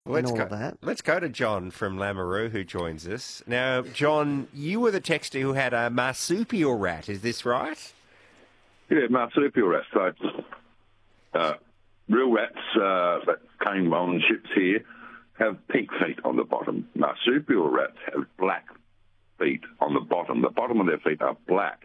and Let's all go. of that. Let's go to John from Lamoureux who joins us. Now, John, you were the texter who had a marsupial rat. Is this right? Yeah, marsupial rats. So, real rats that came on ships here have pink feet on the bottom. Marsupial rats have black feet on the bottom. The bottom of their feet are black.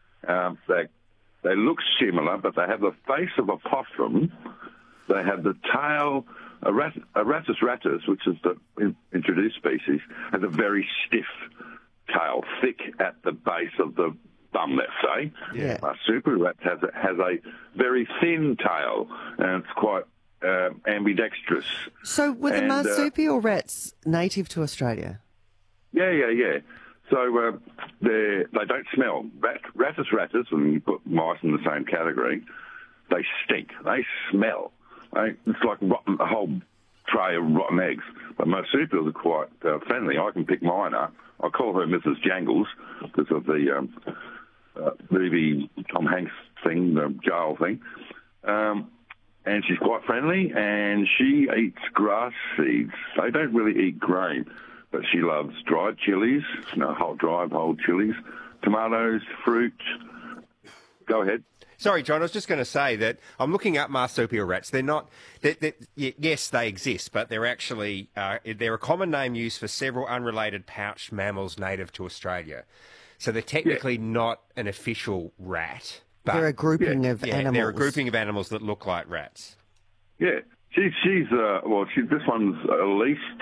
They look similar, but they have the face of a possum. They have the tail. A Rattus rattus, which is the introduced species, has a very stiff tail, thick at the base of the bum, let's say. Yeah. Marsupial rat has a very thin tail, and it's quite ambidextrous. So were the marsupial rats native to Australia? Yeah. So they don't smell. Rattus rattus, when you put mice in the same category, they stink. They smell. It's like a whole tray of rotten eggs. But marsupials are quite friendly. I can pick mine up. I call her Mrs. Jangles because of the movie Tom Hanks thing, the jail thing. And she's quite friendly, and she eats grass seeds. They don't really eat grain, but she loves dried chilies, whole chilies, tomatoes, fruit. Go ahead. Sorry, John, I was just going to say that I'm looking up marsupial rats. They're not, yes, they exist, but they're actually, they're a common name used for several unrelated pouched mammals native to Australia. So they're technically not an official rat. But They're a grouping of animals. They're a grouping of animals that look like rats. Yeah, this one's at least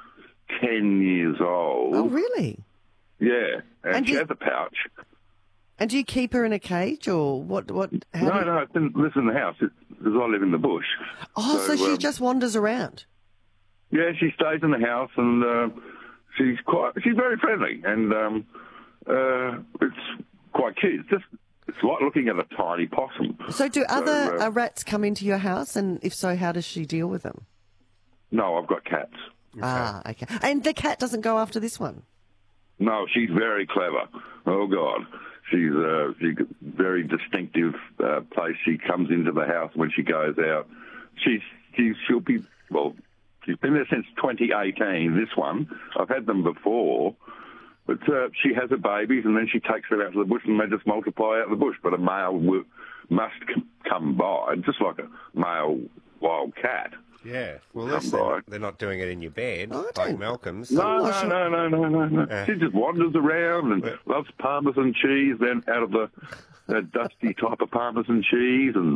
10 years old. Oh, really? Yeah, and she has a pouch. And do you keep her in a cage, or what? No, it lives in the house because I live in the bush. Oh, so she just wanders around. Yeah, she stays in the house, and she's very friendly, and it's quite cute. It's like looking at a tiny possum. So do other rats come into your house, and if so, how does she deal with them? No, I've got cats. Okay. Ah, okay. And the cat doesn't go after this one? No, she's very clever. Oh, God. She's very distinctive place. She comes into the house when she goes out. She'll be, she's been there since 2018, this one. I've had them before. But she has her babies, and then she takes them out to the bush, and they just multiply out of the bush. But a male must come by, just like a male wild cat. Yeah, well, they're not doing it in your bed, like Malcolm's. No. She just wanders around and loves Parmesan cheese, then out of the dusty type of Parmesan cheese, and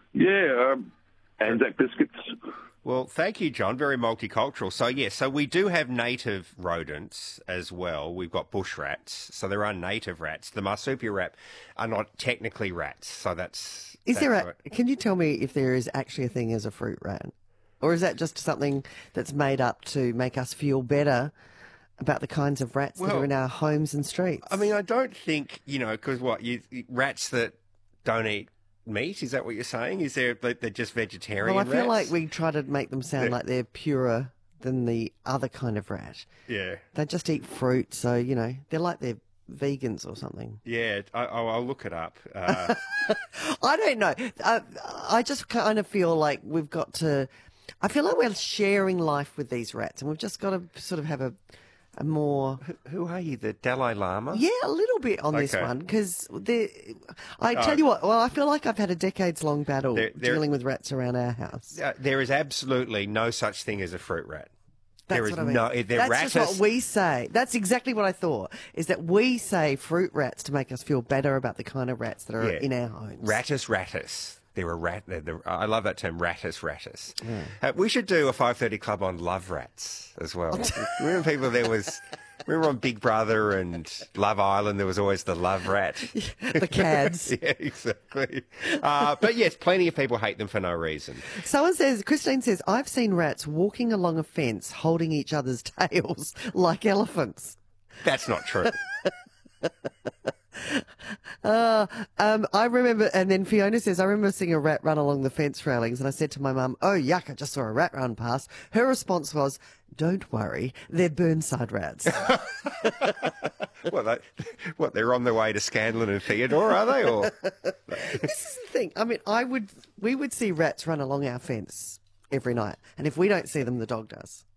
Anzac biscuits. Well, thank you, John. Very multicultural. So we do have native rodents as well. We've got bush rats, so there are native rats. The marsupial rat are not technically rats, so that's... Can you tell me if there is actually a thing as a fruit rat? Or is that just something that's made up to make us feel better about the kinds of rats that are in our homes and streets? I mean, I don't think, because rats that don't eat meat, is that what you're saying? Is they're just vegetarian Well, I feel rats? like we try to make them sound like they're purer than the other kind of rat. Yeah. They just eat fruit, so, they're like they're vegans or something. Yeah, I'll look it up. I don't know. I just kind of feel like we've got to... I feel like we're sharing life with these rats, and we've just got to sort of have a more... Who are you, the Dalai Lama? Yeah, a little bit on this one, because I tell you what, I feel like I've had a decades-long battle dealing with rats around our house. There is absolutely no such thing as a fruit rat. That's there is what I mean. That's just what we say. That's exactly what I thought, is that we say fruit rats to make us feel better about the kind of rats that are in our homes. Rattus. They're a rat. I love that term, rattus. Yeah. We should do a 5:30 club on love rats as well. Remember on Big Brother and Love Island, there was always the love rat. The cads. Yeah, exactly. But yes, plenty of people hate them for no reason. Christine says, I've seen rats walking along a fence holding each other's tails like elephants. That's not true. I remember, and then Fiona says, I remember seeing a rat run along the fence railings, and I said to my mum, oh, yuck, I just saw a rat run past. Her response was, don't worry, they're Burnside rats. They're on their way to Scanlon and Theodore, are they? Or This is the thing. I mean, we would see rats run along our fence every night. And if we don't see them, the dog does.